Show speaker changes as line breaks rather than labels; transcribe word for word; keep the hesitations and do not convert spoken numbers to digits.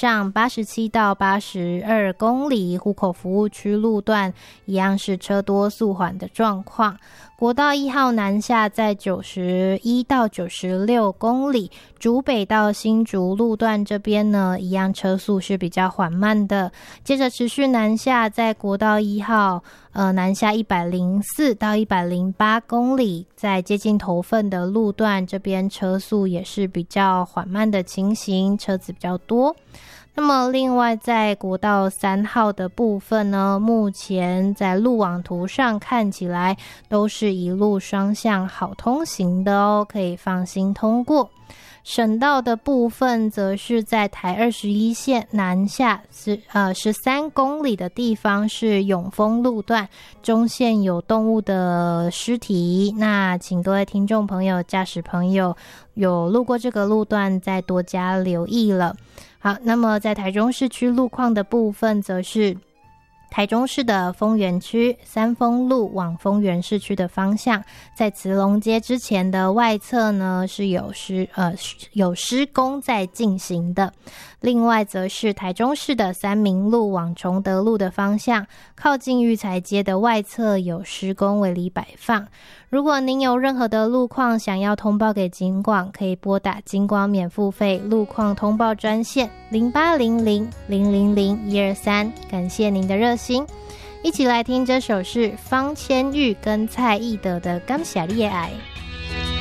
上八十七到八十二公里，湖口服务区路段一样是车多速缓的状况。国道一号南下在九十一到九十六公里，竹北到新竹路段这边呢，一样车速是比较缓慢的。接着持续南下，在国道一号呃南下一百零四到一百零八公里，在接近头份的路段这边车速也是比较缓慢的情形，车子比较多。那么另外在国道三号的部分呢，目前在路网图上看起来都是一路双向好通行的哦，可以放心通过。省道的部分则是在台二十一线南下十呃十三公里的地方是永丰路段，中线有动物的尸体，那请各位听众朋友、驾驶朋友有路过这个路段再多加留意了。好，那么在台中市区路况的部分，则是台中市的丰原区三丰路往丰原市区的方向，在慈龙街之前的外侧呢是有施呃有施工在进行的。另外则是台中市的三民路往崇德路的方向，靠近育才街的外侧有施工围篱摆放。如果您有任何的路况想要通报给警广，可以拨打警广免付费路况通报专线零八零零零零零一二三。感谢您的热心，一起来听这首是方千玉跟蔡义德的《感谢你的爱》。